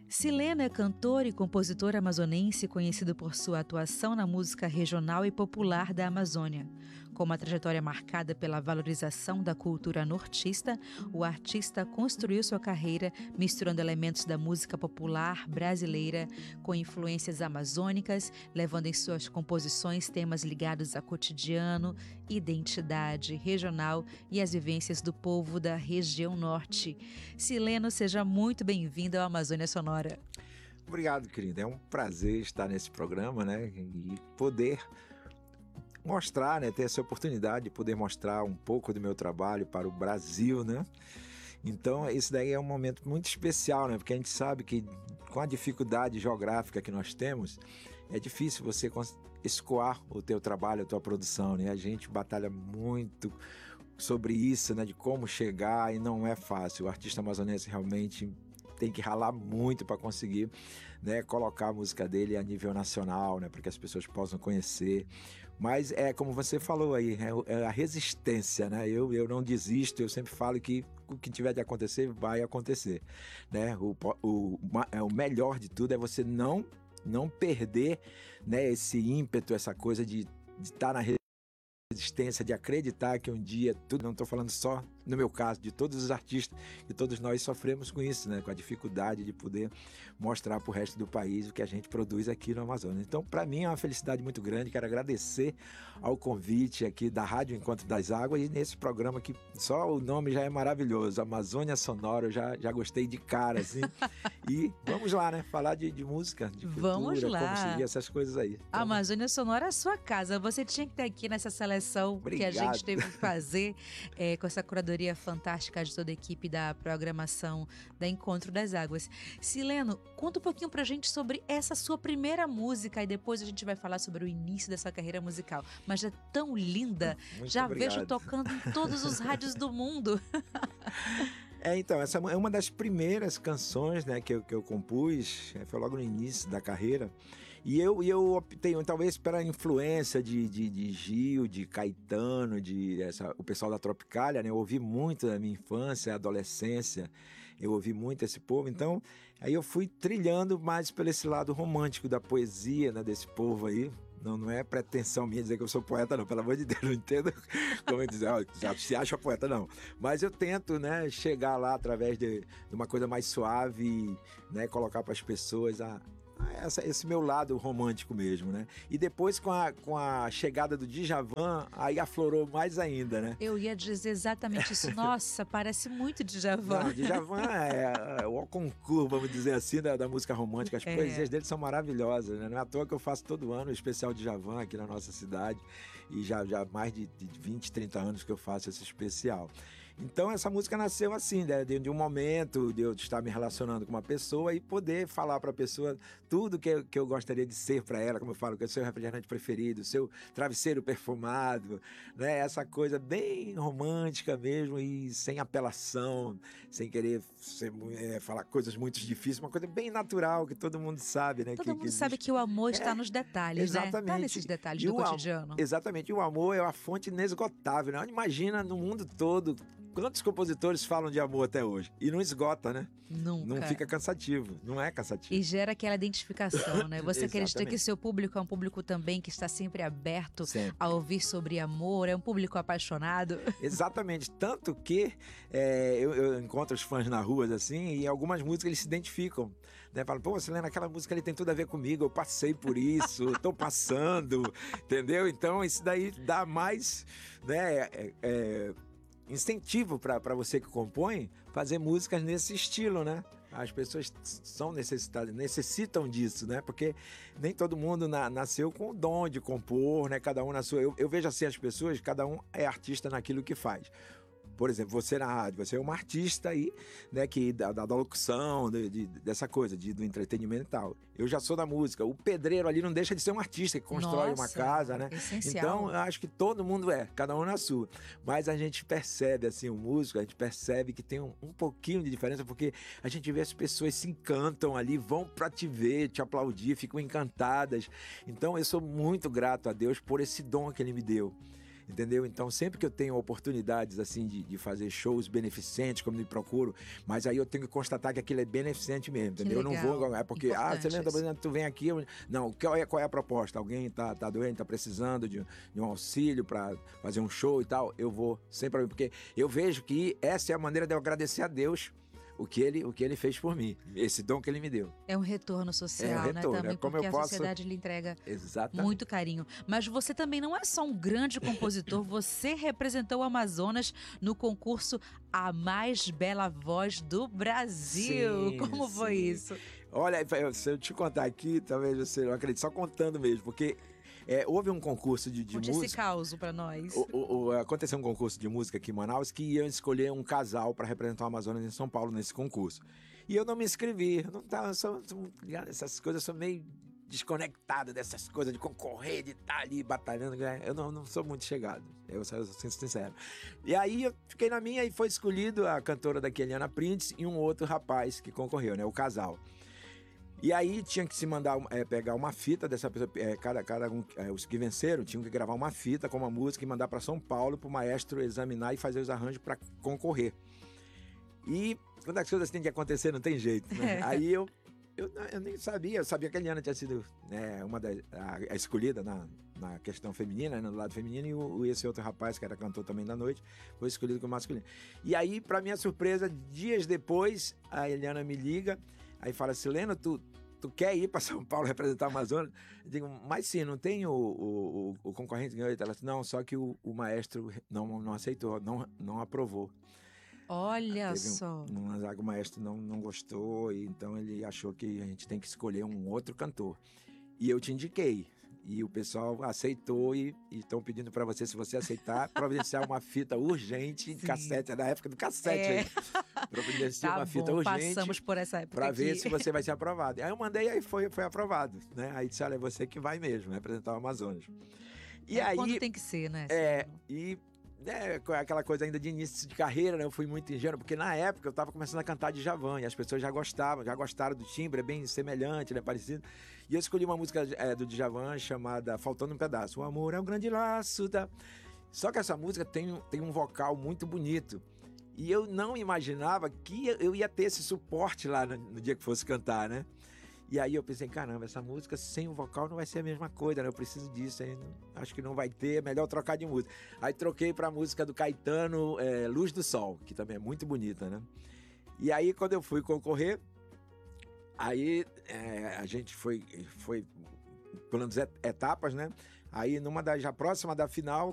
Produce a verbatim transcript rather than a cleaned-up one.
Sileno é cantor e compositor amazonense conhecido por sua atuação na música regional e popular da Amazônia. Com uma trajetória marcada pela valorização da cultura nortista, o artista construiu sua carreira misturando elementos da música popular brasileira com influências amazônicas, levando em suas composições temas ligados a cotidiano, identidade regional e as vivências do povo da região norte. Sileno, seja muito bem-vindo ao Amazônia Sonora. Obrigado, querida. É um prazer estar nesse programa, né? E poder mostrar, né? Ter essa oportunidade de poder mostrar um pouco do meu trabalho para o Brasil, né? Então, esse daí é um momento muito especial, né? Porque a gente sabe que com a dificuldade geográfica que nós temos, é difícil você escoar o teu trabalho, a tua produção, né? A gente batalha muito sobre isso, né? De como chegar, e não é fácil. O artista amazonense realmente tem que ralar muito para conseguir, né, colocar a música dele a nível nacional, né, para que as pessoas possam conhecer. Mas é como você falou aí, é, é a resistência, né? Eu, eu não desisto, eu sempre falo que o que tiver de acontecer, vai acontecer, né? O, o, o melhor de tudo é você não, não perder, né, esse ímpeto, essa coisa de estar na resistência, de acreditar que um dia tudo, não estou falando só no meu caso, de todos os artistas, e todos nós sofremos com isso, né? Com a dificuldade de poder mostrar para o resto do país o que a gente produz aqui no Amazonas. Então, para mim é uma felicidade muito grande, quero agradecer ao convite aqui da Rádio Encontro das Águas, e nesse programa que só o nome já é maravilhoso, Amazônia Sonora, eu já, já gostei de cara, assim. E vamos lá, né? Falar de, de música, de cultura, vamos lá. como seguir essas coisas aí. Então, Amazônia Sonora é a sua casa, você tinha que estar aqui nessa seleção Obrigado. que a gente teve que fazer é, com essa curadoria fantástica de toda a equipe da programação da Encontro das Águas. Sileno, conta um pouquinho pra gente sobre essa sua primeira música e depois a gente vai falar sobre o início dessa carreira musical. Mas é tão linda, Muito já obrigado. vejo tocando em todos os rádios do mundo. É, então, essa é uma das primeiras canções, né, que eu, que eu compus, foi logo no início da carreira, e eu, e eu optei, talvez pela influência de, de, de Gil, de Caetano, de essa, o pessoal da Tropicália, né, eu ouvi muito na minha infância, adolescência, eu ouvi muito esse povo, então aí eu fui trilhando mais por esse lado romântico da poesia, né, desse povo aí. Não, não é pretensão minha dizer que eu sou poeta, não. Pelo amor de Deus, não entendo como eu dizer, ó, já se acha poeta, não. Mas eu tento, né, chegar lá através de, de uma coisa mais suave, né, colocar para as pessoas a, a essa, esse meu lado romântico mesmo, né? E depois com a, com a chegada do Djavan, aí aflorou mais ainda, né? Eu ia dizer exatamente isso. Nossa, parece muito Djavan. Não, Djavan é, é o concurso, vamos dizer assim, da, da música romântica. As é. poesias dele são maravilhosas, né? Não é à toa que eu faço todo ano o especial Djavan aqui na nossa cidade, e já, já mais de, de vinte, trinta anos que eu faço esse especial. Então essa música nasceu assim, né? de, de um momento de eu estar me relacionando com uma pessoa e poder falar para a pessoa tudo que eu, que eu gostaria de ser para ela, como eu falo, que é o seu refrigerante preferido, o seu travesseiro perfumado, né? Essa coisa bem romântica mesmo e sem apelação, sem querer ser, é, falar coisas muito difíceis, uma coisa bem natural que todo mundo sabe, né? Todo que, mundo que sabe que o amor está é, nos detalhes, exatamente. né? Está nesses detalhes e do o, cotidiano. Exatamente, e o amor é uma fonte inesgotável, né? Imagina no mundo todo quantos compositores falam de amor até hoje? E não esgota, né? Nunca. Não fica cansativo, não é cansativo. E gera aquela identificação, né? Você acredita que seu público é um público também que está sempre aberto sempre. a ouvir sobre amor, é um público apaixonado? Exatamente, tanto que é, eu, eu encontro os fãs na rua assim, e algumas músicas eles se identificam, né? Falam, pô, Sileno, aquela música ali tem tudo a ver comigo, eu passei por isso, tô passando, entendeu? Então isso daí dá mais, né, é, é, incentivo para você que compõe fazer músicas nesse estilo, né? As pessoas são necessitadas, necessitam disso, né? Porque nem todo mundo na, nasceu com o dom de compor, né? Cada um na sua... Eu, eu vejo assim as pessoas, cada um é artista naquilo que faz. Por exemplo, você na rádio, você é uma artista aí, né, que, da, da locução, de, de, dessa coisa, de, do entretenimento e tal. Eu já sou da música. O pedreiro ali não deixa de ser um artista que constrói Nossa, uma casa, né? Essencial. Então, eu acho que todo mundo é, cada um na sua. Mas a gente percebe, assim, o músico, a gente percebe que tem um, um pouquinho de diferença, porque a gente vê as pessoas se encantam ali, vão pra te ver, te aplaudir, ficam encantadas. Então, eu sou muito grato a Deus por esse dom que Ele me deu. entendeu? Então, sempre que eu tenho oportunidades, assim, de, de fazer shows beneficentes, como me procuro, mas aí eu tenho que constatar que aquilo é beneficente mesmo, entendeu? Eu não vou, é porque, ah, você lembra, por exemplo, tu vem aqui, eu, não, qual é, qual é a proposta? Alguém tá, tá doente, tá precisando de, de um auxílio para fazer um show e tal, eu vou sempre, porque eu vejo que essa é a maneira de eu agradecer a Deus o que ele, o que ele fez por mim, esse dom que ele me deu. É um retorno social, é um retorno, né? Também, é como porque eu a posso... sociedade lhe entrega Exatamente. muito carinho. Mas você também não é só um grande compositor, você representou o Amazonas no concurso A Mais Bela Voz do Brasil. Sim, Como foi sim. isso? Olha, se eu te contar aqui, talvez você não acredite, só contando mesmo, porque é, houve um concurso de, de Conte música. esse caos pra nós. O, o, o, aconteceu um concurso de música aqui em Manaus que iam escolher um casal para representar o Amazonas em São Paulo nesse concurso. E eu não me inscrevi. Eu não tava, sou, sou, essas coisas, eu sou meio desconectado dessas coisas de concorrer, de estar ali batalhando. Eu não, não sou muito chegado, eu sou, eu sou sincero. E aí eu fiquei na minha e foi escolhido a cantora da Eliana Prince e um outro rapaz que concorreu, né? O casal. E aí tinha que se mandar, é, pegar uma fita dessa pessoa, é, cada, cada um, é, os que venceram tinham que gravar uma fita com uma música e mandar para São Paulo para o maestro examinar e fazer os arranjos para concorrer. E quando as coisas têm que acontecer, não tem jeito, né? Aí eu, eu, eu nem sabia, eu sabia que a Eliana tinha sido né, uma da, a, a escolhida na, na questão feminina, né, no lado feminino, e o, esse outro rapaz, que era cantor também da noite, foi escolhido como masculino. E aí, para minha surpresa, dias depois, a Eliana me liga, aí fala assim, Leno, tu, tu quer ir para São Paulo representar o Amazonas? Eu digo, mas sim, não tem o, o, o, o concorrente que ganhou? Ela disse, não, só que o, o maestro não, não aceitou, não, não aprovou. Olha Teve só. Um, um, o maestro não, não gostou, e então ele achou que a gente tem que escolher um outro cantor. E eu te indiquei. E o pessoal aceitou e estão pedindo para você, se você aceitar, providenciar uma fita urgente em cassete. É da época do cassete. É. Aí. Providenciar tá uma bom, fita urgente. Passamos por essa época para ver aqui. se você vai ser aprovado. Aí eu mandei, aí foi, foi aprovado. Né? Aí disse, olha, é você que vai mesmo representar o Amazonas. E é aí, quando tem que ser, né? É, e... É, aquela coisa ainda de início de carreira, né? Eu fui muito ingênuo, porque na época eu estava começando a cantar Djavan, e as pessoas já gostavam, já gostaram do timbre, é bem semelhante, né? Parecido. E eu escolhi uma música é, do Djavan chamada Faltando um Pedaço. O amor é um grande laço, tá? Só que essa música tem, tem um vocal muito bonito. E eu não imaginava que eu ia ter esse suporte lá no, no dia que fosse cantar, né? E aí eu pensei, caramba, essa música sem o vocal não vai ser a mesma coisa, né? Eu preciso disso, aí não, acho que não vai ter, é melhor trocar de música. Aí troquei pra música do Caetano, é, Luz do Sol, que também é muito bonita, né? E aí quando eu fui concorrer, aí é, a gente foi, foi pulando etapas, né? Aí numa das, já próxima da final,